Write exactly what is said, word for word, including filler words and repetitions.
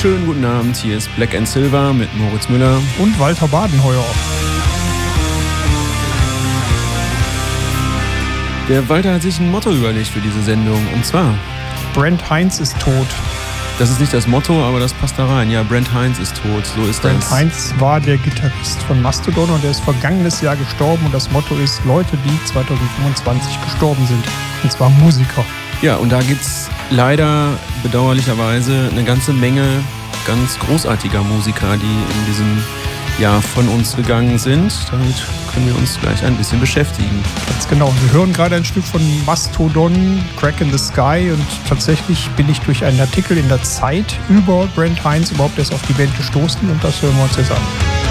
Schönen guten Abend, hier ist Black and Silver mit Moritz Müller und Walter Badenheuer. Der Walter hat sich ein Motto überlegt für diese Sendung, und zwar: Brent Hinds ist tot. Das ist nicht das Motto, aber das passt da rein. Ja, Brent Hinds ist tot, so ist Brent das. Brent Hinds war der Gitarrist von Mastodon und der ist vergangenes Jahr gestorben. Und das Motto ist: Leute, die zwanzig fünfundzwanzig gestorben sind. Und zwar Musiker. Ja, und da gibt's leider bedauerlicherweise eine ganze Menge ganz großartiger Musiker, die in diesem Jahr von uns gegangen sind. Damit können wir uns gleich ein bisschen beschäftigen. Ganz genau. Wir hören gerade ein Stück von Mastodon, Crack in the Sky. Und tatsächlich bin ich durch einen Artikel in der Zeit über Brent Hinds überhaupt erst auf die Band gestoßen. Und das hören wir uns jetzt an.